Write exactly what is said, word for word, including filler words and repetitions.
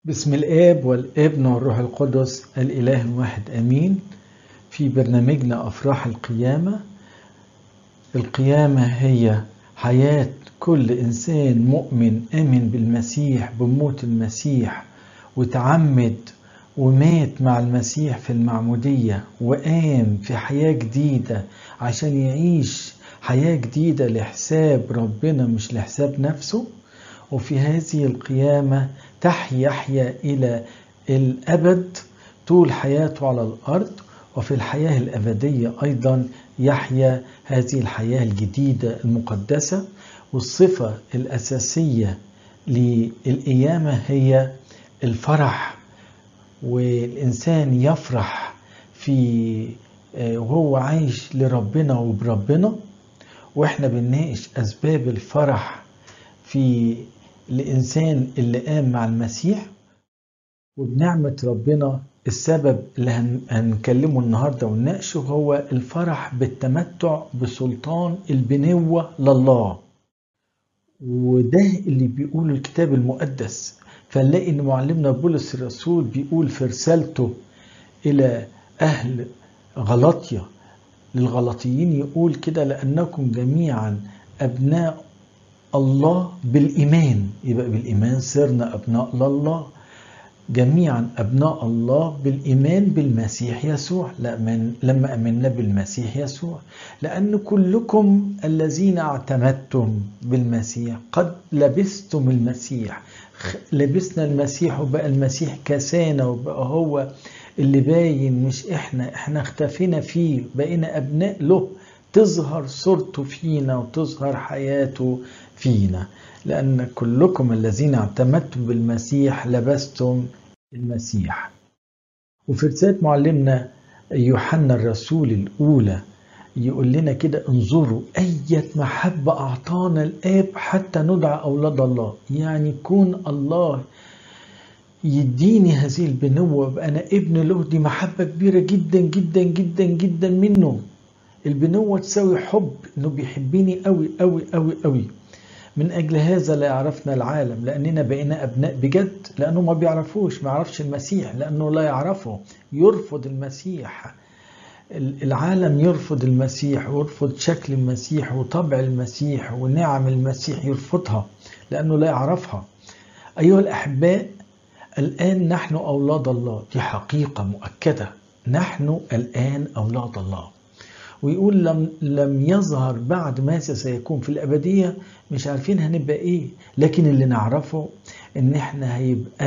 بسم الآب والابن والروح القدس الإله الواحد آمين. في برنامجنا أفراح القيامة. القيامة هي حياة كل إنسان مؤمن آمن بالمسيح بموت المسيح وتعمد ومات مع المسيح في المعمودية وقام في حياة جديدة عشان يعيش حياة جديدة لحساب ربنا مش لحساب نفسه. وفي هذه القيامة تحيا يحيا إلى الأبد طول حياته على الأرض، وفي الحياة الأبدية أيضا يحيا هذه الحياة الجديدة المقدسة. والصفة الأساسية للقيامة هي الفرح، والإنسان يفرح في وهو عايش لربنا وبربنا. وإحنا بنناقش أسباب الفرح في الإنسان اللي قام مع المسيح، وبنعمة ربنا السبب اللي هنكلمه النهاردة ونناقشه هو الفرح بالتمتع بسلطان البنوة لله. وده اللي بيقول الكتاب المقدس. فنلاقي ان معلمنا بولس الرسول بيقول في رسالته إلى أهل غلاطيا للغلاطيين، يقول كده: لأنكم جميعا أبناء الله بالإيمان. يبقى بالإيمان صرنا أبناء لله، جميعا أبناء الله بالإيمان بالمسيح يسوع. لما أمنا بالمسيح يسوع، لأن كلكم الذين اعتمدتم بالمسيح قد لبستم المسيح. لبسنا المسيح وبقى المسيح كسانا، وبقى هو اللي باين مش إحنا. إحنا اختفينا فيه، بقينا أبناء له، تظهر صورته فينا وتظهر حياته فينا. لأن كلكم الذين اعتمدتم بالمسيح لبستم المسيح. وفي رسالة معلمنا يوحنا الرسول الأولى يقول لنا كده: انظروا أية محبة أعطانا الآب حتى ندعى أولاد الله. يعني يكون الله يديني هذه البنوة وابقى أنا ابن له، دي محبة كبيرة جدا جدا جدا جدا منه. البنوة تساوي حب، إنه بيحبني قوي قوي قوي قوي. من أجل هذا لا يعرفنا العالم، لأننا بقينا أبناء بجد. لأنه ما بيعرفوش، ما يعرفش المسيح لأنه لا يعرفه، يرفض المسيح. العالم يرفض المسيح ويرفض شكل المسيح وطبع المسيح ونعم المسيح، يرفضها لأنه لا يعرفها. أيها الأحباء، الآن نحن أولاد الله. دي حقيقة مؤكدة، نحن الآن أولاد الله. ويقول لم, لم يظهر بعد ماذا سيكون في الأبدية. مش عارفين هنبقى إيه، لكن اللي نعرفه إن إحنا هيبقى